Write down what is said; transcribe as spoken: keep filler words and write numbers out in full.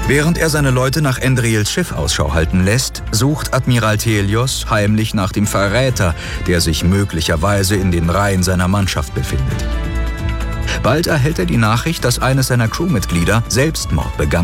Während er seine Leute nach Endrils Schiff Ausschau halten lässt, sucht Admiral Thelios heimlich nach dem Verräter, der sich möglicherweise in den Reihen seiner Mannschaft befindet. Bald erhält er die Nachricht, dass eines seiner Crewmitglieder Selbstmord begangen